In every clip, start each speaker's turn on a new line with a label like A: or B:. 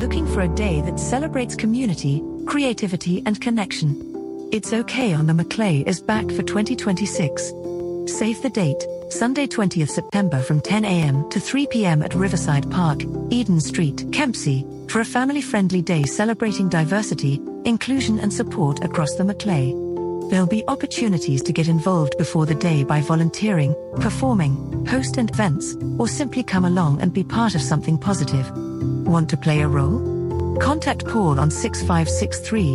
A: looking for a day that celebrates community, creativity and connection? It's OK on the Maclay is back for 2026. Save the date, Sunday 20th September from 10 a.m. to 3 p.m. at Riverside Park, Eden Street, Kempsey, for a family-friendly day celebrating diversity, inclusion and support across the Maclay. There'll be opportunities to get involved before the day by volunteering, performing, host events, or simply come along and be part of something positive. Want to play a role? Contact Paul on 6563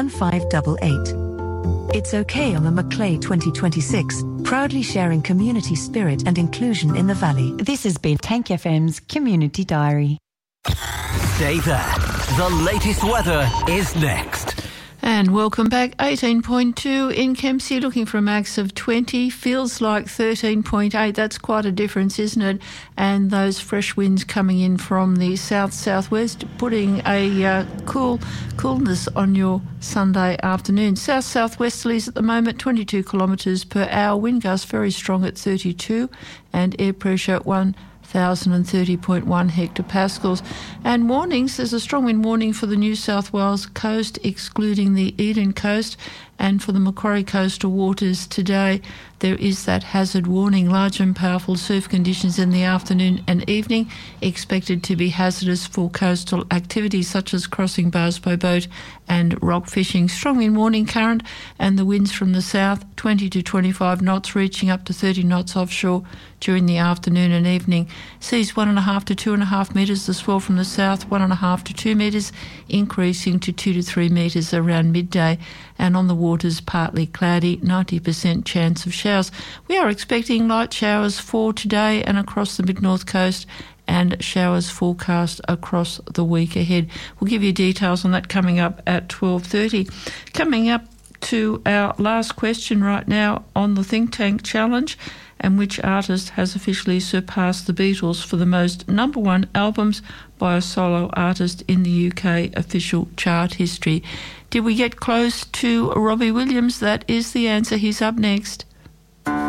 A: 1588. It's OK on the Maclay 2026, proudly sharing community spirit and inclusion in the Valley.
B: This has been Tank FM's Community Diary.
C: Stay there. The latest weather is next.
D: And welcome back. 18.2 in Kempsey, looking for a max of 20. Feels like 13.8. That's quite a difference, isn't it? And those fresh winds coming in from the south-southwest, putting a coolness on your Sunday afternoon. South-southwesterlies at the moment, 22 kilometres per hour. Wind gusts very strong at 32 and air pressure at 1,030.1 hectopascals. And warnings, there's a strong wind warning for the New South Wales coast, excluding the Eden coast, and for the Macquarie coastal waters today there is that hazard warning. Large and powerful surf conditions in the afternoon and evening expected to be hazardous for coastal activities such as crossing bars by boat and rock fishing. Strong wind warning current and the winds from the south 20 to 25 knots, reaching up to 30 knots offshore during the afternoon and evening. Seas 1.5 to 2.5 metres. The swell from the south 1.5 to 2 metres, increasing to 2 to 3 metres around midday. And on the waters, partly cloudy, 90% chance of showers. We are expecting light showers for today and across the mid-north coast, and showers forecast across the week ahead. We'll give you details on that coming up at 12:30. Coming up to our last question right now on the Think Tank Challenge, and which artist has officially surpassed the Beatles for the most number one albums by a solo artist in the UK official chart history? Did we get close to Robbie Williams? That is the answer. He's up next.